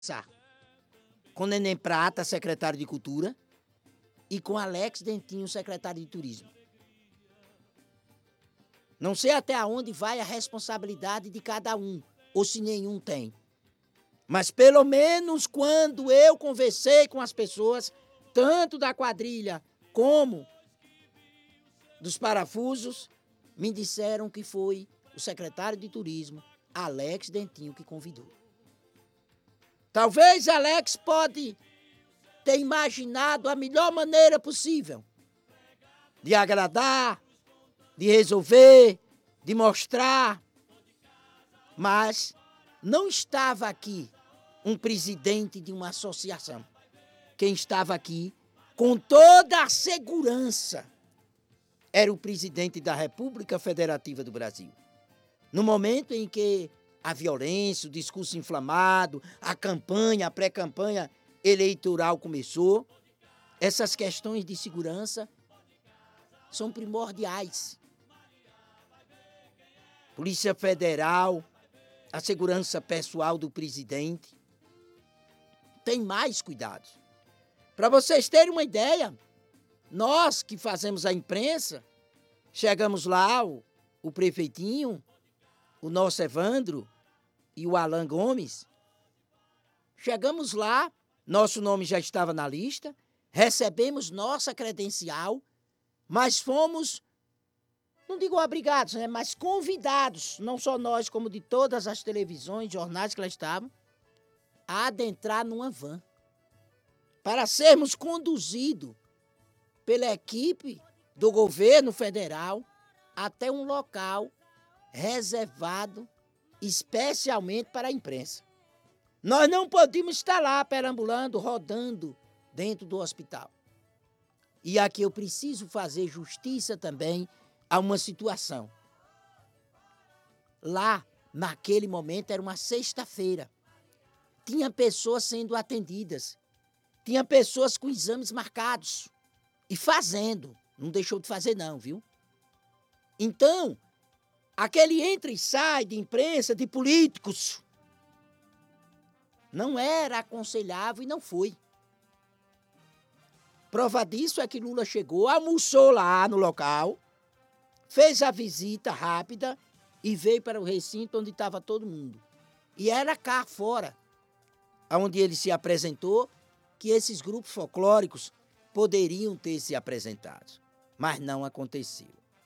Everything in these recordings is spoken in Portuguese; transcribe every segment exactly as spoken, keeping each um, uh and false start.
com Neném Prata, secretário de Cultura, e com Alex Dentinho, secretário de Turismo. Não sei até onde vai a responsabilidade de cada um, ou se nenhum tem. Mas pelo menos quando eu conversei com as pessoas, tanto da quadrilha como dos parafusos, me disseram que foi o secretário de Turismo, Alex Dentinho, que convidou. Talvez Alex pode ter imaginado a melhor maneira possível de agradar, de resolver, de mostrar, mas não estava aqui um presidente de uma associação. Quem estava aqui, com toda a segurança, era o presidente da República Federativa do Brasil. No momento em que a violência, o discurso inflamado, a campanha, a pré-campanha eleitoral começou, essas questões de segurança são primordiais. Polícia Federal, a segurança pessoal do presidente, tem mais cuidados. Para vocês terem uma ideia, nós que fazemos a imprensa, chegamos lá, o, o prefeitinho, o nosso Evandro e o Alan Gomes, chegamos lá, nosso nome já estava na lista, recebemos nossa credencial, mas fomos, não digo obrigados, né, mas convidados, não só nós, como de todas as televisões, jornais que lá estavam, a adentrar numa van, para sermos conduzidos pela equipe do governo federal até um local reservado especialmente para a imprensa. Nós não podíamos estar lá perambulando, rodando dentro do hospital. E aqui eu preciso fazer justiça também a uma situação. Lá, naquele momento, era uma sexta-feira. Tinha pessoas sendo atendidas. Tinha pessoas com exames marcados. E fazendo. Não deixou de fazer não, viu? Então, aquele entra e sai de imprensa, de políticos, não era aconselhável e não foi. Prova disso é que Lula chegou, almoçou lá no local, fez a visita rápida e veio para o recinto onde estava todo mundo. E era cá fora, onde ele se apresentou, que esses grupos folclóricos poderiam ter se apresentado. Mas não aconteceu.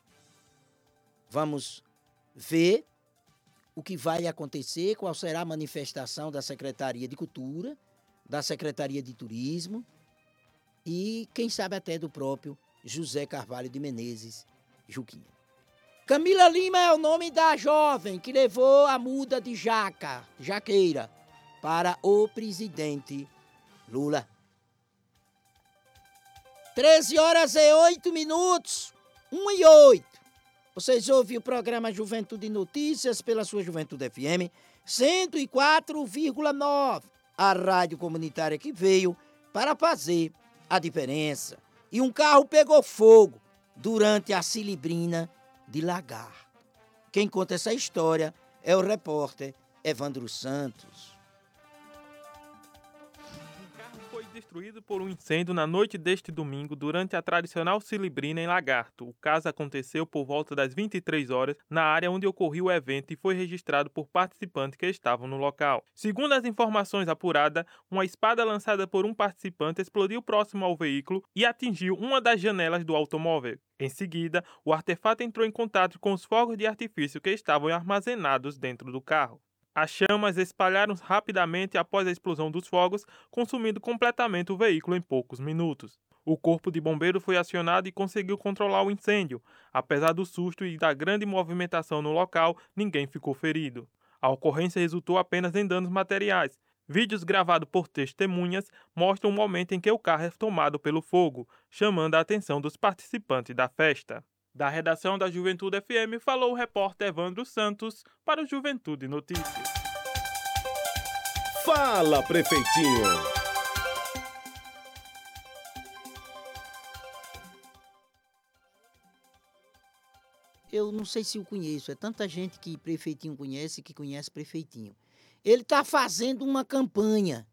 Vamos ver o que vai acontecer, qual será a manifestação da Secretaria de Cultura, da Secretaria de Turismo e, quem sabe, até do próprio José Carvalho de Menezes, Juquinha. Camila Lima é o nome da jovem que levou a muda de jaca, jaqueira, para o presidente Lula. treze horas e oito minutos, um e oito. Vocês ouvem o programa Juventude Notícias pela sua Juventude F M cento e quatro vírgula nove, a rádio comunitária que veio para fazer a diferença. E um carro pegou fogo durante a Cilibrina de Lagarto. Quem conta essa história é o repórter Evandro Santos. Destruído por um incêndio na noite deste domingo durante a tradicional Cilibrina em Lagarto. O caso aconteceu por volta das vinte e três horas na área onde ocorreu o evento e foi registrado por participantes que estavam no local. Segundo as informações apuradas, uma espada lançada por um participante explodiu próximo ao veículo e atingiu uma das janelas do automóvel. Em seguida, o artefato entrou em contato com os fogos de artifício que estavam armazenados dentro do carro. As chamas espalharam rapidamente após a explosão dos fogos, consumindo completamente o veículo em poucos minutos. O corpo de bombeiro foi acionado e conseguiu controlar o incêndio. Apesar do susto e da grande movimentação no local, ninguém ficou ferido. A ocorrência resultou apenas em danos materiais. Vídeos gravados por testemunhas mostram o momento em que o carro é tomado pelo fogo, chamando a atenção dos participantes da festa. Da redação da Juventude F M, falou o repórter Evandro Santos para o Juventude Notícias. Fala, prefeitinho! Eu não sei se o conheço, é tanta gente que prefeitinho conhece que conhece prefeitinho. ele está fazendo uma campanha